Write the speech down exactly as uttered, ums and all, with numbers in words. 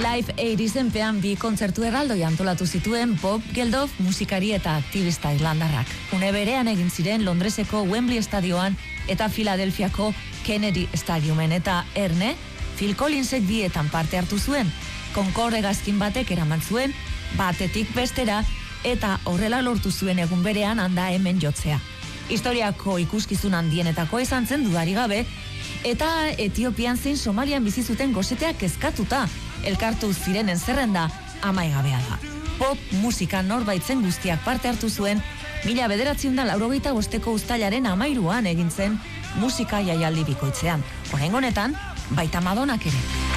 Live eighties-enpean bi kontzertu erraldoi antolatu zituen Bob Geldof musikari eta aktivista irlandarrak. Une berean egin ziren Londreseko Wembley Estadioan eta Filadelfiako Kennedy Stadiumen eta erne, Phil Collinsek bietan parte hartu zuen. Concorde hegazkin batek eraman zuen, batetik bestera, eta horrela lortu zuen egun berean handa hemen jotzea. Historiako ikuskizun handienetako izan zen dudari gabe, eta Etiopian zein Somalian bizi zuten goseteak kezkatuta, elkartu zirenen zerrenda amaigabea da. Pop musika norbaitzen guztiak parte hartu zuen, mila bederatziehun eta laurogeita bosteko uztailaren hamairuan egin zen musika jaialdi bikoitzean. Oraingo honetan, baita Madonak ere.